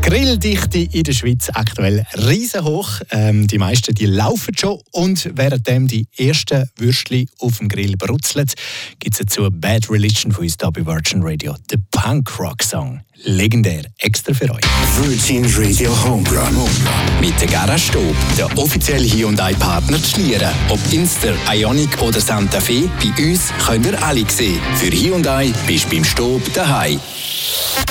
Grilldichte in der Schweiz aktuell riesenhoch. Die meisten die laufen schon und währenddem die ersten Würstchen auf dem Grill brutzeln, gibt es dazu Bad Religion von uns hier bei Virgin Radio. Der Punk-Rock-Song. Legendär, extra für euch. Virgin Radio Homerun. Mit der Garage Stob, der offizielle Hyundai-Partner zu Schlieren. Ob Inster, Ioniq oder Santa Fe, bei uns könnt ihr alle sehen. Für Hyundai bist du beim Stob daheim.